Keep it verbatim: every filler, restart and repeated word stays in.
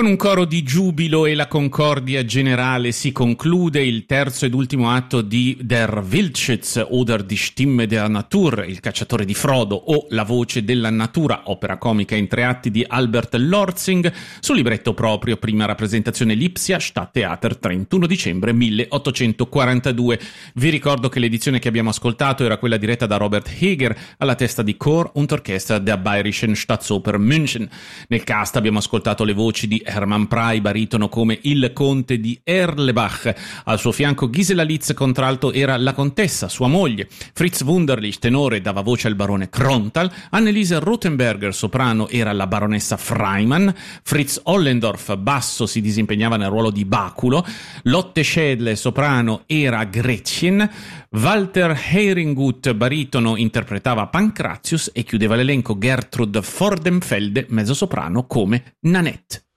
Con un coro di giubilo e la concordia generale si conclude il terzo ed ultimo atto di Der Wildschütz oder die Stimme der Natur, il cacciatore di Frodo o La voce della natura, opera comica in tre atti di Albert Lorzing, su libretto proprio, prima rappresentazione Lipsia, Stadttheater, trentuno dicembre milleottocentoquarantadue. Vi ricordo che l'edizione che abbiamo ascoltato era quella diretta da Robert Heger alla testa di Chor und Orchester der Bayerischen Staatsoper München. Nel cast abbiamo ascoltato le voci di Hermann Prey, baritono come il conte di Erlebach. Al suo fianco Gisela Litz, contralto, era la contessa, sua moglie. Fritz Wunderlich, tenore, dava voce al barone Krontal. Anneliese Rothenberger, soprano, era la baronessa Freimann. Fritz Ollendorf, basso, si disimpegnava nel ruolo di Baculo. Lotte Schädle, soprano, era Gretchen. Walter Heringuthe, baritono, interpretava Pancratius e chiudeva l'elenco Gertrud Vordenfelde, mezzosoprano, come Nanette.